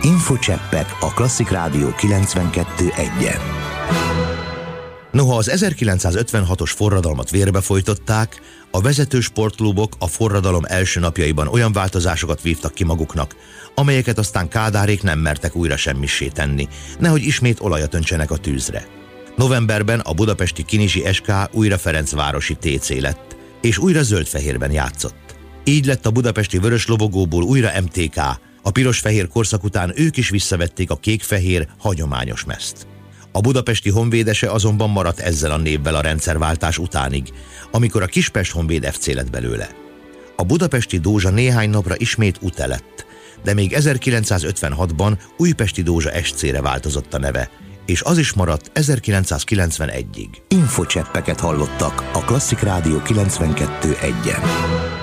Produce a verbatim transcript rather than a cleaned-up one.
Infocseppek a Klasszik Rádió kilencvenkettő egyen. Noha az ezerkilencszázötvenhatos forradalmat vérbefolytották, a vezető sportklubok a forradalom első napjaiban olyan változásokat vívtak ki maguknak, amelyeket aztán Kádárék nem mertek újra semmissé tenni, nehogy ismét olajat öntsenek a tűzre. Novemberben a budapesti Kinizsi es ká újra Ferencvárosi té cé lett, és újra zöld-fehérben játszott. Így lett a budapesti vörös lobogóból újra em té ká, a piros-fehér korszak után ők is visszavették a kék-fehér hagyományos mezt. A budapesti honvédese azonban maradt ezzel a névvel a rendszerváltás utánig, amikor a Kispest Honvéd ef cé lett belőle. A budapesti Dózsa néhány napra ismét Ute lett, de még ezerkilencszázötvenhatban Újpesti Dózsa es cére változott a neve, és az is maradt ezerkilencszázkilencvenegyig. Infocseppeket hallottak a Klasszik Rádió kilencvenkettő egyen.